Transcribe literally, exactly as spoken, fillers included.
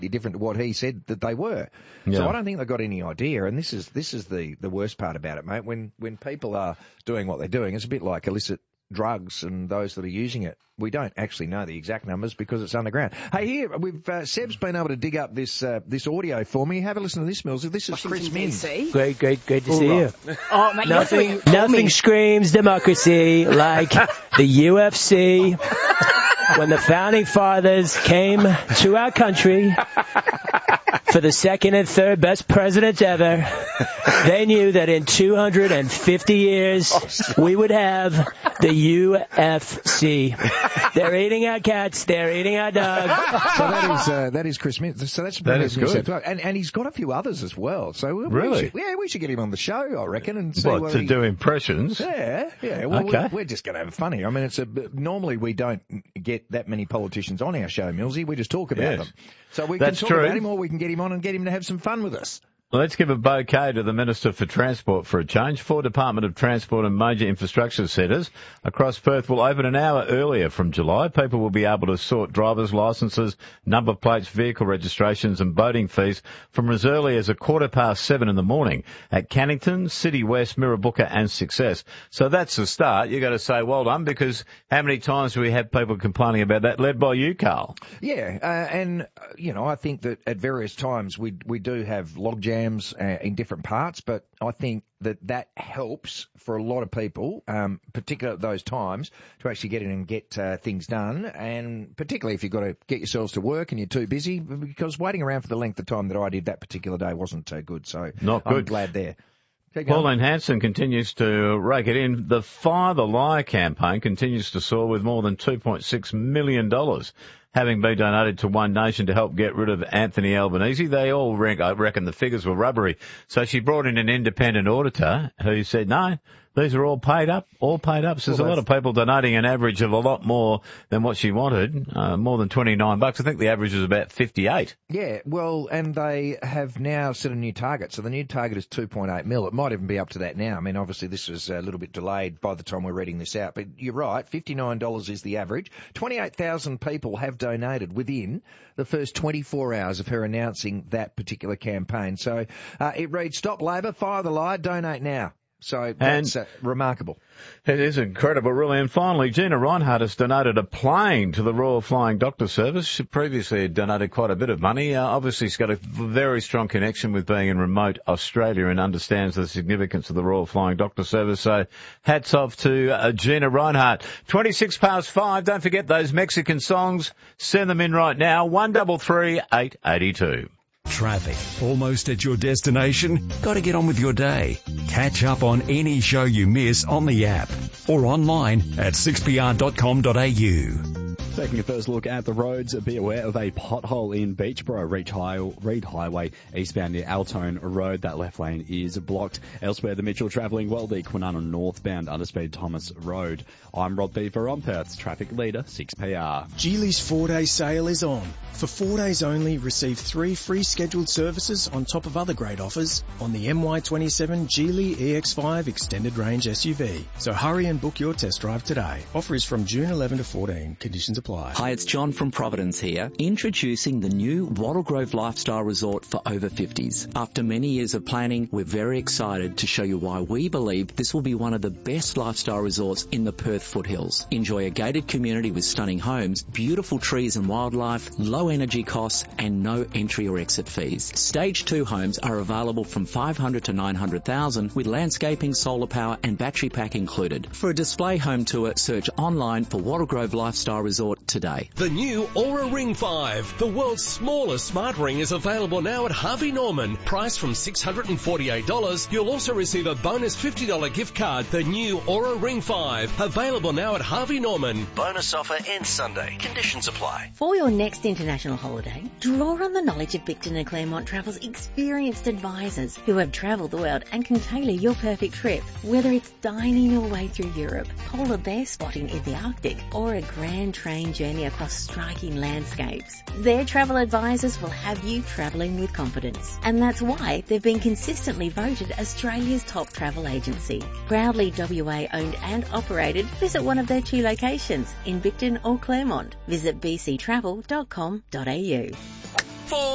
completely different to what he said that they were. Yeah. So I don't think they've got any idea, and this is this is the, the worst part about it, mate. When when people are doing what they're doing, it's a bit like illicit drugs and those that are using it. We don't actually know the exact numbers because it's underground. Hey, here, we've uh, Seb's been able to dig up this uh, this audio for me. Have a listen to this, Mills. This is Washington, Chris Minns. D C. Great, great, great to All see right. you. Oh, mate, Nothing, you're doing nothing screams democracy like the U F C. When the founding fathers came to our country for the second and third best presidents ever, they knew that in two hundred fifty years we would have the U F C. They're eating our cats. They're eating our dogs. So that is uh, that is Chris Minns. So that's That is good. and and he's got a few others as well. So we, Really? we should, yeah, we should get him on the show, I reckon, and see What, what to he, do impressions? Yeah, yeah. Well, Okay. we're, we're just going to have fun here. I mean, it's a normally we don't get that many politicians on our show, Millsy. We just talk about Yes. them. So we That's can talk true. about him, or we can get him on and get him to have some fun with us. Let's give a bouquet to the Minister for Transport for a change. Four Department of Transport and major infrastructure centres across Perth will open an hour earlier from July. People will be able to sort driver's licences, number plates, vehicle registrations and boating fees from as early as a quarter past seven in the morning at Cannington, City West, Mirrabooka and Success. So that's the start. You've got to say well done, because how many times do we have people complaining about that, led by you, Carl? Yeah, uh, and, uh, you know, I think that at various times we we do have logjams uh, in different parts, but I think that that helps for a lot of people, um, particularly at those times, to actually get in and get uh, things done, and particularly if you've got to get yourselves to work and you're too busy, because waiting around for the length of time that I did that particular day wasn't uh, good, so Not I'm good. glad there. Keep going. Pauline Hanson continues to rake it in. The Fire the Lie campaign continues to soar with more than two point six million dollars having been donated to One Nation to help get rid of Anthony Albanese. They all reckon the figures were rubbery. So she brought in an independent auditor who said, no, these are all paid up, all paid up. So there's Well, a lot of people donating an average of a lot more than what she wanted, uh, more than twenty-nine bucks. I think the average is about fifty-eight. Yeah, well, and they have now set a new target. So the new target is two point eight mil. It might even be up to that now. I mean, obviously this was a little bit delayed by the time we're reading this out. But you're right, fifty-nine dollars is the average. twenty-eight thousand people have donated within the first twenty-four hours of her announcing that particular campaign. So uh, it reads, Stop Labor, Fire the Lie, donate now. So that's uh, remarkable. It is incredible, really. And finally, Gina Reinhardt has donated a plane to the Royal Flying Doctor Service. She previously had donated quite a bit of money. Uh, obviously, she's got a very strong connection with being in remote Australia and understands the significance of the Royal Flying Doctor Service. So hats off to uh, Gina Reinhardt. twenty-six past five. Don't forget those Mexican songs. Send them in right now. one three three, eight eight two. Traffic. Almost at your destination? Got to get on with your day. Catch up on any show you miss on the app or online at six p r dot com dot a u. Taking a first look at the roads, be aware of a pothole in Beachboro, Reach High, Reed Highway, eastbound near Altone Road. That left lane is blocked. Elsewhere, the Mitchell travelling well, the Kwinana northbound, underspeed Thomas Road. I'm Rod Beaver on Perth's traffic leader, six P R. Geely's four-day sale is on. For four days only, receive three free scheduled services on top of other great offers on the M Y twenty-seven Geely E X five Extended Range S U V. So hurry and book your test drive today. Offer is from June eleventh to fourteen. Conditions apply. Hi, it's John from Providence here. Introducing the new Wattle Grove Lifestyle Resort for over fifties. After many years of planning, we're very excited to show you why we believe this will be one of the best lifestyle resorts in the Perth foothills. Enjoy a gated community with stunning homes, beautiful trees and wildlife, low energy costs and no entry or exit fees. Stage two homes are available from five hundred to nine hundred thousand with landscaping, solar power and battery pack included. For a display home tour, search online for Wattle Grove Lifestyle Resort today. The new Aura Ring five, the world's smallest smart ring, is available now at Harvey Norman. Priced from six hundred forty-eight dollars, you'll also receive a bonus fifty dollars gift card. The new Aura Ring five, available now at Harvey Norman. Bonus offer ends Sunday. Conditions apply. For your next international holiday, draw on the knowledge of Victon and Claremont Travel's experienced advisors who have travelled the world and can tailor your perfect trip. Whether it's dining your way through Europe, polar bear spotting in the Arctic, or a grand train journey across striking landscapes, their travel advisors will have you travelling with confidence. And that's why they've been consistently voted Australia's top travel agency. Proudly W A owned and operated, visit one of their two locations in Victon or Claremont. Visit b c travel dot com dot a u. For